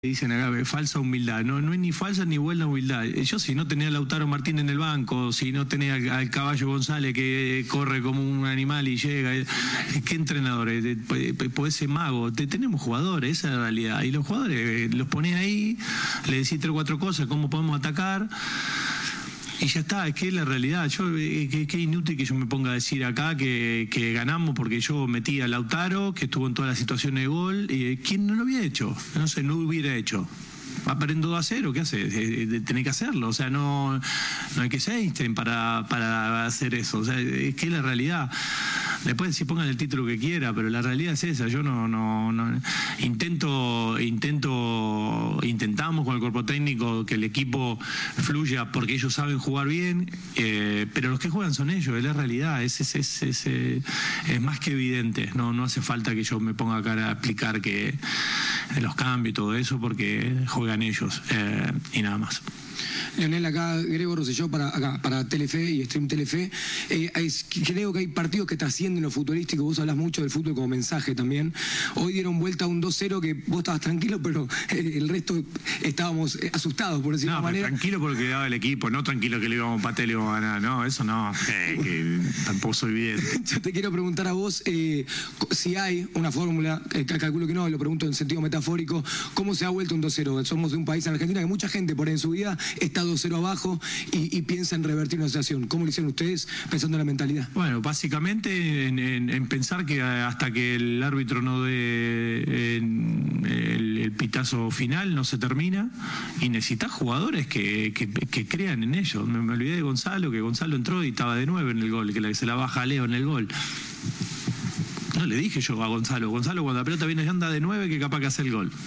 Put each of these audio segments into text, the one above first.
Dicen acá, falsa humildad. No es ni falsa ni buena humildad. Yo si no tenía a Lautaro Martín en el banco, si no tenía al Caballo González que corre como un animal y llega, ¿qué entrenadores? Podés ser mago. Tenemos jugadores, esa es la realidad. Y los jugadores los ponés ahí, le decís 3 o 4 cosas, cómo podemos atacar. Y ya está, es que es la realidad. Qué inútil que yo me ponga a decir acá que ganamos porque yo metí a Lautaro, que estuvo en todas las situaciones de gol. ¿Quién no lo había hecho? No sé, no lo hubiera hecho. Va perdiendo 2-0, ¿qué hace? Tenés que hacerlo, o sea, no hay que ser Einstein para hacer eso, o sea, es que es la realidad. Después si pongan el título que quiera, pero la realidad es esa. Yo no intentamos con el cuerpo técnico que el equipo fluya porque ellos saben jugar bien, pero los que juegan son ellos, es la realidad, es más que evidente. No hace falta que yo me ponga acá a explicar que de los cambios y todo eso, porque juegan ellos y nada más. Leonel, acá Grego Rosselló para Telefe y Stream Telefe. Creo que hay partidos que trascienden lo futbolístico. Vos hablas mucho del fútbol como mensaje también. Hoy dieron vuelta a un 2-0 que vos estabas tranquilo, pero el resto estábamos asustados, por decirlo de una manera. Tranquilo porque daba el equipo, no tranquilo que le íbamos a empatar y le íbamos a ganar. No, eso no, que tampoco soy bien. Yo te quiero preguntar a vos si hay una fórmula, calculo que no, lo pregunto en sentido metafórico, ¿cómo se ha vuelto un 2-0? Somos de un país en Argentina que mucha gente por ahí en su vida está 2-0 abajo y piensa en revertir una situación. ¿Cómo lo hicieron ustedes pensando en la mentalidad? Bueno, básicamente en pensar que hasta que el árbitro no dé el pitazo final no se termina, y necesitas jugadores que crean en ellos. Me olvidé de Gonzalo, que Gonzalo entró y estaba de 9 en el gol, que se la baja a Leo en el gol. No le dije yo a Gonzalo cuando la pelota viene y anda de 9 que capaz que hace el gol.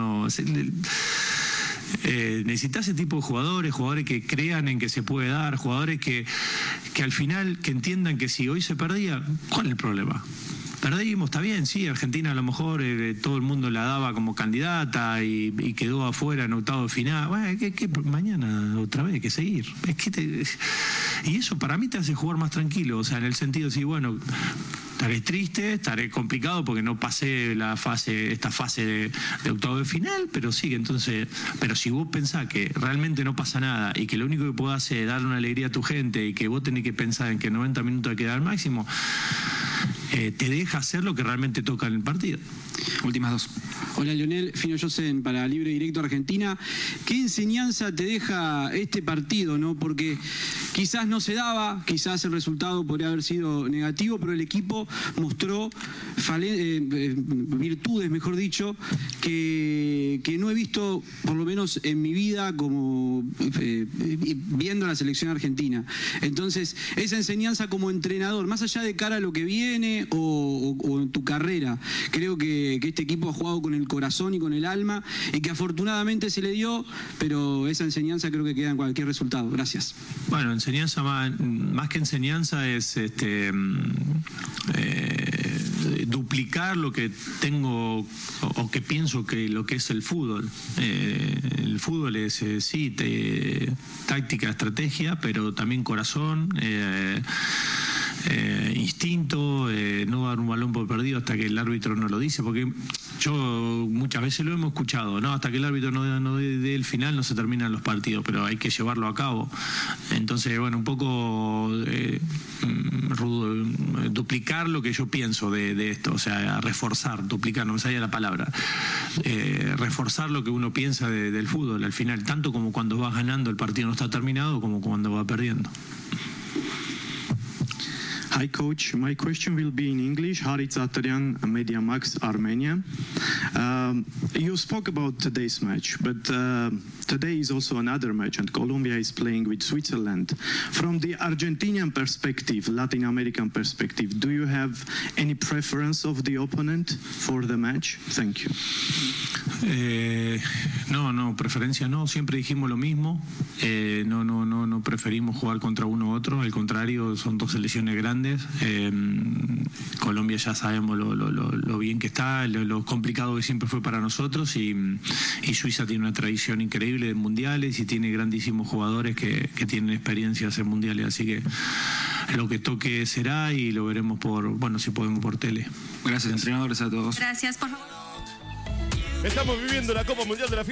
Necesitas ese tipo de jugadores que crean en que se puede dar, jugadores que al final que entiendan que si hoy se perdía, ¿cuál es el problema? Perdimos, está bien, sí, Argentina a lo mejor todo el mundo la daba como candidata y quedó afuera en octavo de final. Bueno, que mañana otra vez hay que seguir. Y eso para mí te hace jugar más tranquilo, o sea, en el sentido de decir, bueno, estaré triste, estaré complicado porque no pasé esta fase de octavo de final, pero sí, entonces, pero si vos pensás que realmente no pasa nada y que lo único que podés hacer es darle una alegría a tu gente y que vos tenés que pensar en que 90 minutos hay que dar al máximo, te deja hacer lo que realmente toca en el partido. Últimas 2. Hola Leonel, Fino Yosen para Libre Directo Argentina. ¿Qué enseñanza te deja este partido, no? Porque quizás no se daba, quizás el resultado podría haber sido negativo, pero el equipo mostró virtudes, mejor dicho, que no he visto, por lo menos en mi vida, como viendo la selección argentina. Entonces, esa enseñanza como entrenador, más allá de cara a lo que viene o en tu carrera, creo que este equipo ha jugado con el corazón y con el alma y que afortunadamente se le dio, pero esa enseñanza creo que queda en cualquier resultado. Gracias. Bueno, enseñanza más que enseñanza es duplicar lo que tengo o que pienso que lo que es el fútbol. El fútbol es sí, táctica, estrategia, pero también corazón, instinto, no dar un balón por perdido hasta que el árbitro no lo dice, porque yo muchas veces lo hemos escuchado, ¿no? Hasta que el árbitro no dé el final no se terminan los partidos, pero hay que llevarlo a cabo. Entonces, bueno, un poco duplicar lo que yo pienso de esto, o sea, reforzar, duplicar, no me salía la palabra, reforzar lo que uno piensa del fútbol al final, tanto como cuando vas ganando el partido no está terminado, como cuando va perdiendo. Hi coach, my question will be in English. Harit Zataryan, Mediamax, Armenia. You spoke about today's match, but today is also another match and Colombia is playing with Switzerland. From the Argentinian perspective, Latin American perspective, do you have any preference of the opponent for the match? Thank you. No, preferencia no, siempre dijimos lo mismo, no preferimos jugar contra uno u otro, al contrario, son dos selecciones grandes. Colombia ya sabemos lo bien que está, lo complicado que siempre fue para nosotros y Suiza tiene una tradición increíble de mundiales y tiene grandísimos jugadores que tienen experiencias en mundiales, así que lo que toque será y lo veremos si podemos por tele. Gracias, entrenadores, a todos. Gracias, por favor. Estamos viviendo la Copa Mundial de la FIFA.